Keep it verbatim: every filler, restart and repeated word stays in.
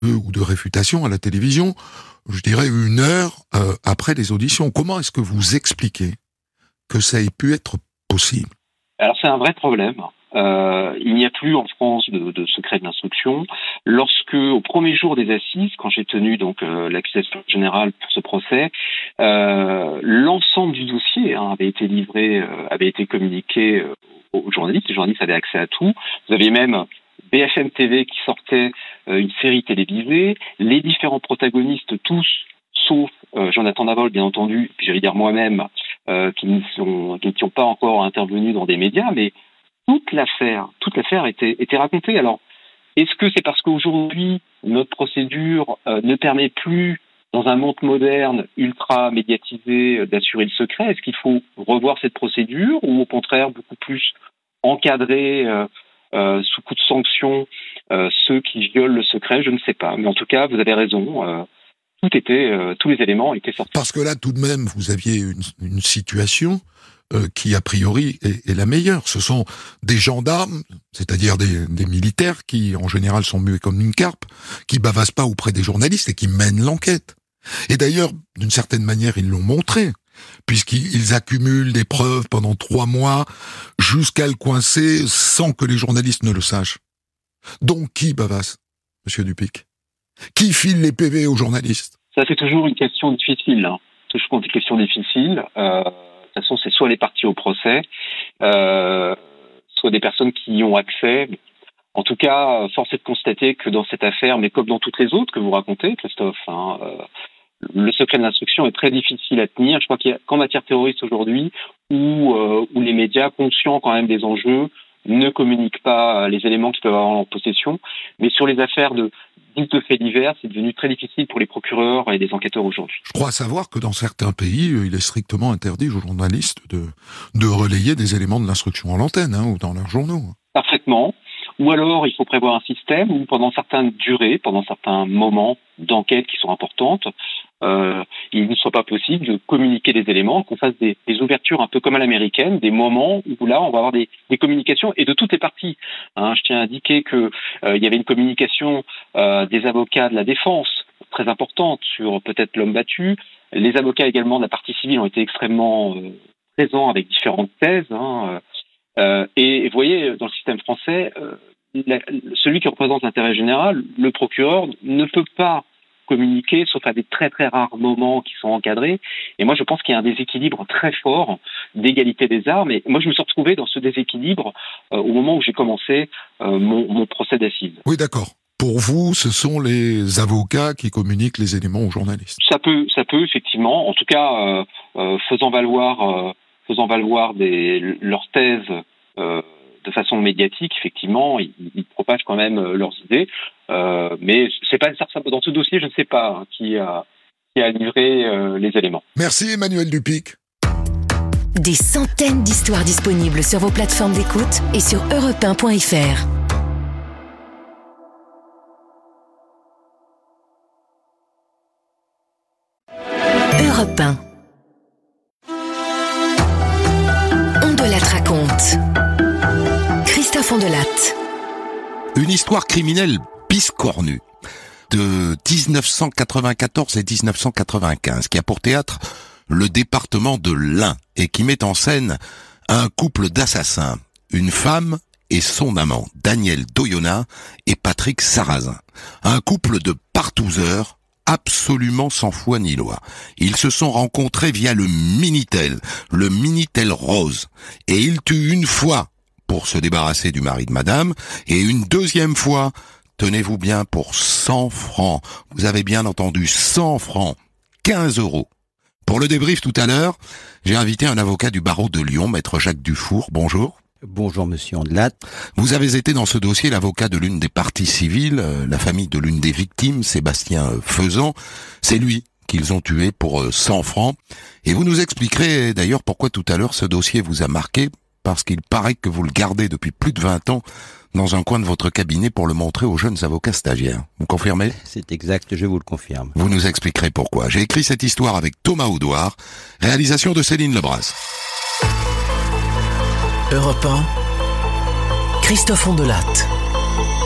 ou de réfutation à la télévision, je dirais une heure euh, après les auditions. Comment est-ce que vous expliquez que ça ait pu être possible ? Alors c'est un vrai problème. Euh, il n'y a plus en France de, de secret de l'instruction. Lorsque, au premier jour des assises, quand j'ai tenu donc euh, l'accusation générale pour ce procès, euh, l'ensemble du dossier hein, avait été livré, euh, avait été communiqué euh, aux journalistes. Les journalistes avaient accès à tout. Vous aviez même B F M T V qui sortait euh, une série télévisée. Les différents protagonistes, tous, sauf euh, Jonathan Davold, bien entendu, puis j'allais dire moi-même, euh, qui ne sont, qui ne sont pas encore intervenus dans des médias, mais toute l'affaire, toute l'affaire était, était racontée. Alors, est-ce que c'est parce qu'aujourd'hui, notre procédure euh, ne permet plus, dans un monde moderne, ultra médiatisé, euh, d'assurer le secret ? Est-ce qu'il faut revoir cette procédure ou au contraire beaucoup plus encadrer euh, euh, sous coup de sanction euh, ceux qui violent le secret ? Je ne sais pas. Mais en tout cas, vous avez raison. Euh, tout était, euh, tous les éléments étaient sortis. Parce que là, tout de même, vous aviez une, une situation Euh, qui a priori est, est la meilleure. Ce sont des gendarmes, c'est-à-dire des, des militaires qui en général sont muets comme une carpe, qui bavassent pas auprès des journalistes et qui mènent l'enquête. Et d'ailleurs, d'une certaine manière, ils l'ont montré, puisqu'ils accumulent des preuves pendant trois mois jusqu'à le coincer sans que les journalistes ne le sachent. Donc qui bavasse, Monsieur Dupic ? Qui file les P V aux journalistes ? Ça, c'est toujours une question difficile. Hein. Toujours une question difficile. Euh... De toute façon, c'est soit les parties au procès, euh, soit des personnes qui y ont accès. En tout cas, force est de constater que dans cette affaire, mais comme dans toutes les autres que vous racontez, Christophe, hein, euh, le secret de l'instruction est très difficile à tenir. Je crois qu'il y a qu'en matière terroriste aujourd'hui, où, euh, où les médias, conscients quand même des enjeux, ne communiquent pas les éléments qu'ils peuvent avoir en possession. Mais sur les affaires de dites de faits divers, c'est devenu très difficile pour les procureurs et les enquêteurs aujourd'hui. Je crois savoir que dans certains pays, il est strictement interdit aux journalistes de, de relayer des éléments de l'instruction à l'antenne, hein, ou dans leurs journaux. Parfaitement. Ou alors, il faut prévoir un système où, pendant certaines durées, pendant certains moments d'enquête qui sont importantes, euh, il ne soit pas possible de communiquer des éléments, qu'on fasse des, des ouvertures un peu comme à l'américaine, des moments où là, on va avoir des, des communications, et de toutes les parties. Hein, je tiens à indiquer que euh, il y avait une communication euh, des avocats de la défense, très importante, sur peut-être l'homme battu. Les avocats également de la partie civile ont été extrêmement euh, présents avec différentes thèses, hein, euh, et vous voyez, dans le système français, euh, la, celui qui représente l'intérêt général, le procureur, ne peut pas communiquer, sauf à des très très rares moments qui sont encadrés. Et moi, je pense qu'il y a un déséquilibre très fort d'égalité des armes. Et moi, je me suis retrouvé dans ce déséquilibre euh, au moment où j'ai commencé euh, mon, mon procès d'assises. Oui, d'accord. Pour vous, ce sont les avocats qui communiquent les éléments aux journalistes. Ça peut, ça peut effectivement. En tout cas, euh, euh, faisant valoir, euh, faisant valoir des, leurs thèses euh, de façon médiatique, effectivement, ils, ils propagent quand même leurs idées. Euh, mais c'est pas certain. Dans ce dossier, je ne sais pas hein, qui a qui a livré euh, les éléments. Merci Emmanuel Dupic. Des centaines d'histoires disponibles sur vos plateformes d'écoute et sur europe un point f r. Europe un. On de la raconte. Christophe Ondelatte. Une histoire criminelle biscornue de dix-neuf cent quatre-vingt-quatorze et dix-neuf cent quatre-vingt-quinze qui a pour théâtre le département de l'Ain et qui met en scène un couple d'assassins, une femme et son amant, Daniel Doyona et Patrick Sarrazin. Un couple de partouzeurs absolument sans foi ni loi. Ils se sont rencontrés via le Minitel, le Minitel Rose, et ils tuent une fois pour se débarrasser du mari de madame, et une deuxième fois, tenez-vous bien, pour cent francs. Vous avez bien entendu, cent francs, quinze euros. Pour le débrief tout à l'heure, j'ai invité un avocat du barreau de Lyon, maître Jacques Dufour. Bonjour. Bonjour monsieur Ondelatte. Vous avez été dans ce dossier l'avocat de l'une des parties civiles, euh, la famille de l'une des victimes, Sébastien euh, Faisan. C'est lui qu'ils ont tué pour euh, cent francs. Et vous nous expliquerez d'ailleurs pourquoi tout à l'heure ce dossier vous a marqué, parce qu'il paraît que vous le gardez depuis plus de vingt ans dans un coin de votre cabinet pour le montrer aux jeunes avocats stagiaires. Vous confirmez ? C'est exact, je vous le confirme. Vous nous expliquerez pourquoi. J'ai écrit cette histoire avec Thomas Audouard, réalisation de Céline Lebras. Europe un, Christophe Ondelatte.